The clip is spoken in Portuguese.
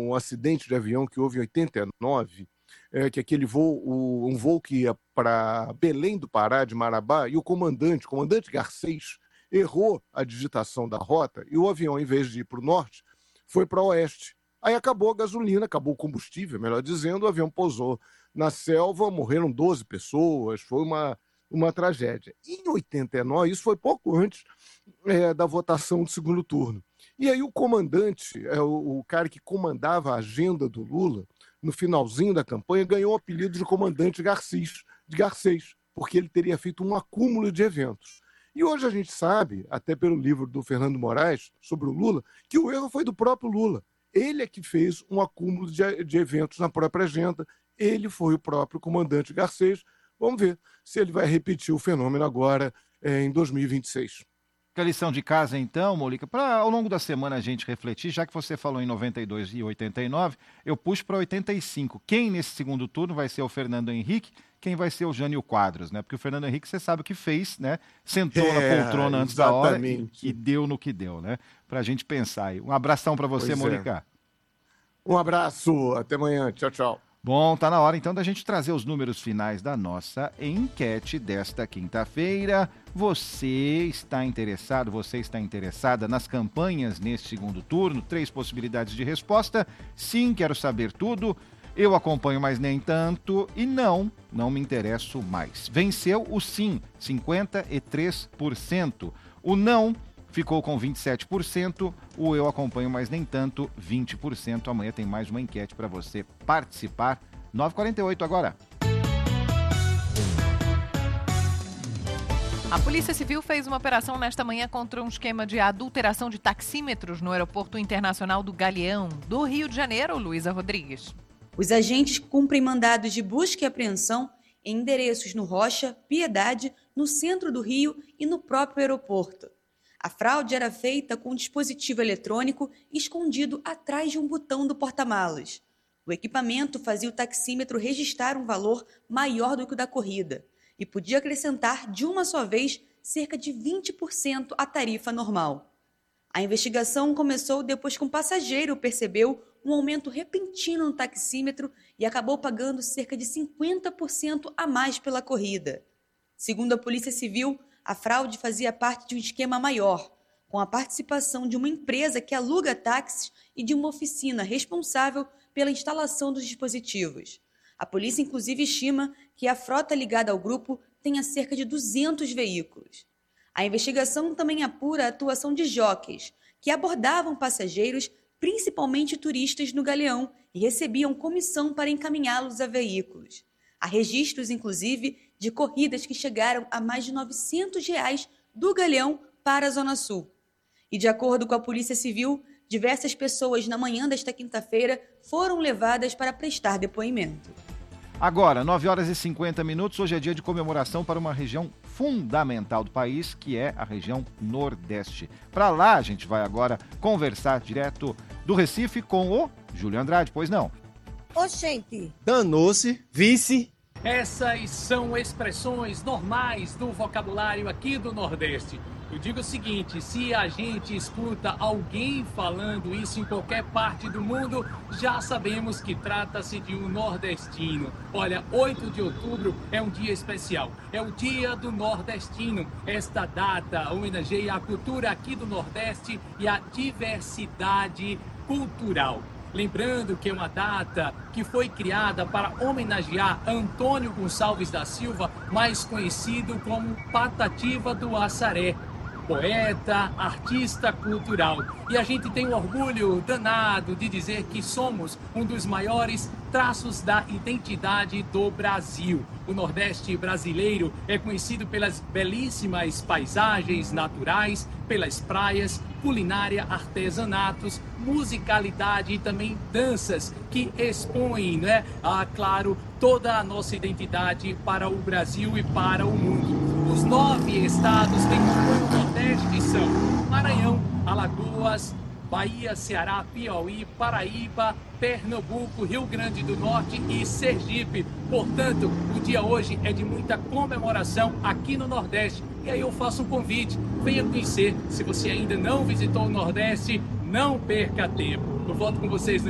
um acidente de avião que houve em 89, que aquele voo, um voo que ia para Belém do Pará, de Marabá, e o comandante Garcês, errou a digitação da rota e o avião, em vez de ir para o norte, foi para o oeste. Aí acabou a gasolina, acabou o combustível, melhor dizendo, o avião pousou na selva, morreram 12 pessoas, foi uma tragédia. Em 89, isso foi pouco antes da votação do segundo turno. E aí o comandante, o cara que comandava a agenda do Lula, no finalzinho da campanha, ganhou o apelido de comandante Garcês, porque ele teria feito um acúmulo de eventos. E hoje a gente sabe, até pelo livro do Fernando Moraes, sobre o Lula, que o erro foi do próprio Lula. Ele é que fez um acúmulo de eventos na própria agenda, ele foi o próprio comandante Garcês. Vamos ver se ele vai repetir o fenômeno agora em 2026. A lição de casa, então, Mônica, para ao longo da semana a gente refletir, já que você falou em 92 e 89, eu puxo para 85. Quem nesse segundo turno vai ser o Fernando Henrique, quem vai ser o Jânio Quadros, né? Porque o Fernando Henrique, você sabe o que fez, né? Sentou na poltrona antes da hora e deu no que deu, né? Para a gente pensar aí. Um abração para você, Mônica. Um abraço, até amanhã. Tchau, tchau. Bom, tá na hora então da gente trazer os números finais da nossa enquete desta quinta-feira. Você está interessada nas campanhas neste segundo turno? 3 possibilidades de resposta. Sim, quero saber tudo. Eu acompanho, mas nem tanto. E não me interesso mais. Venceu o sim, 53%. O não ficou com 27%, o eu acompanho, mas nem tanto, 20%. Amanhã tem mais uma enquete para você participar. 9h48 agora. A Polícia Civil fez uma operação nesta manhã contra um esquema de adulteração de taxímetros no Aeroporto Internacional do Galeão, do Rio de Janeiro, Luísa Rodrigues. Os agentes cumprem mandados de busca e apreensão em endereços no Rocha, Piedade, no centro do Rio e no próprio aeroporto. A fraude era feita com um dispositivo eletrônico escondido atrás de um botão do porta-malas. O equipamento fazia o taxímetro registrar um valor maior do que o da corrida e podia acrescentar de uma só vez cerca de 20% à tarifa normal. A investigação começou depois que um passageiro percebeu um aumento repentino no taxímetro e acabou pagando cerca de 50% a mais pela corrida. Segundo a Polícia Civil, a fraude fazia parte de um esquema maior, com a participação de uma empresa que aluga táxis e de uma oficina responsável pela instalação dos dispositivos. A polícia, inclusive, estima que a frota ligada ao grupo tenha cerca de 200 veículos. A investigação também apura a atuação de jockeys, que abordavam passageiros, principalmente turistas, no Galeão e recebiam comissão para encaminhá-los a veículos. Há registros, inclusive, de corridas que chegaram a mais de R$900 do Galeão para a Zona Sul. E, de acordo com a Polícia Civil, diversas pessoas na manhã desta quinta-feira foram levadas para prestar depoimento. Agora, 9h50, hoje é dia de comemoração para uma região fundamental do país, que é a região Nordeste. Para lá, a gente vai agora conversar direto do Recife com o Júlio Andrade, pois não? Oxente! Danou-se, vice. Essas são expressões normais do vocabulário aqui do Nordeste. Eu digo o seguinte, se a gente escuta alguém falando isso em qualquer parte do mundo, já sabemos que trata-se de um nordestino. Olha, 8 de outubro é um dia especial, é o Dia do Nordestino. Esta data homenageia a cultura aqui do Nordeste e a diversidade cultural. Lembrando que é uma data que foi criada para homenagear Antônio Gonçalves da Silva, mais conhecido como Patativa do Assaré. Poeta, artista cultural. E a gente tem um orgulho danado de dizer que somos um dos maiores traços da identidade do Brasil. O Nordeste brasileiro é conhecido pelas belíssimas paisagens naturais, pelas praias, culinária, artesanatos, musicalidade e também danças que expõem, né, claro, toda a nossa identidade para o Brasil e para o mundo. Os 9 estados que compõem o Nordeste são Maranhão, Alagoas, Bahia, Ceará, Piauí, Paraíba, Pernambuco, Rio Grande do Norte e Sergipe. Portanto, o dia hoje é de muita comemoração aqui no Nordeste. E aí eu faço um convite, venha conhecer. Se você ainda não visitou o Nordeste, não perca tempo. Eu volto com vocês no